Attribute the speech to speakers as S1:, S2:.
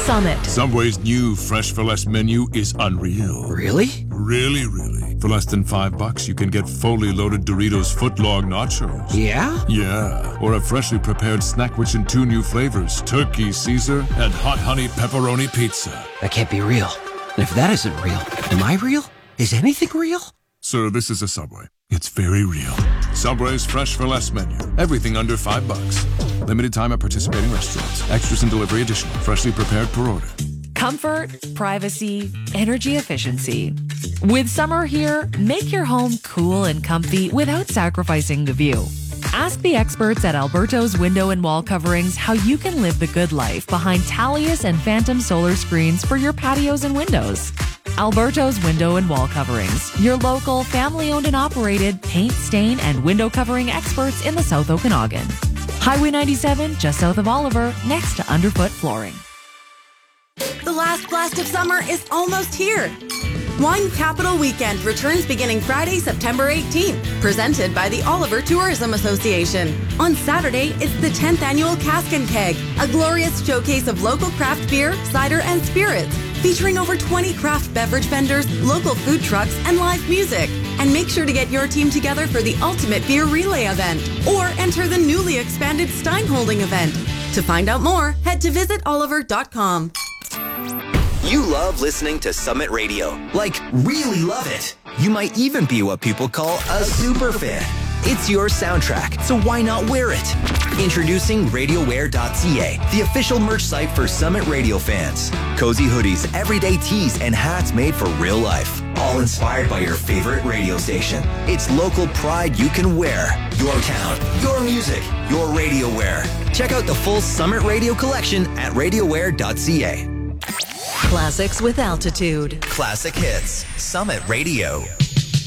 S1: Summit.
S2: Subway's new Fresh for Less menu is unreal.
S3: Really?
S2: Really. For less than $5, you can get fully loaded Doritos footlong nachos.
S3: Yeah?
S2: Yeah. Or a freshly prepared snack rich in 2 new flavors, Turkey Caesar and Hot Honey Pepperoni Pizza.
S3: That can't be real. And if that isn't real, am I real? Is anything real?
S2: Sir, this is a Subway. It's very real. Subway's Fresh for Less menu. Everything under $5. Limited time at participating restaurants. Extras and delivery additional. Freshly prepared per order.
S1: Comfort, privacy, energy efficiency. With summer here, make your home cool and comfy without sacrificing the view. Ask the experts at Alberto's Window and Wall Coverings how you can live the good life behind Talius and Phantom solar screens for your patios and windows. Alberto's Window and Wall Coverings, your local, family-owned and operated paint, stain, and window covering experts in the South Okanagan. Highway 97, just south of Oliver, next to Underfoot Flooring.
S4: The last blast of summer is almost here. Wine Capital Weekend returns beginning Friday, September 18th, presented by the Oliver Tourism Association. On Saturday, it's the 10th annual Cask and Keg, a glorious showcase of local craft beer, cider, and spirits, featuring over 20 craft beverage vendors, local food trucks, and live music. And make sure to get your team together for the Ultimate Beer Relay event, or enter the newly expanded Steinholding event. To find out more, head to visitoliver.com.
S5: You love listening to Summit Radio. Like, really love it. You might even be what people call a super fan. It's your soundtrack, so why not wear it? Introducing RadioWear.ca, the official merch site for Summit Radio fans. Cozy hoodies, everyday tees, and hats made for real life. All inspired by your favorite radio station. It's local pride you can wear. Your town, your music, your radio wear. Check out the full Summit Radio collection at RadioWear.ca.
S6: Classics with Altitude.
S5: Classic hits. Summit Radio.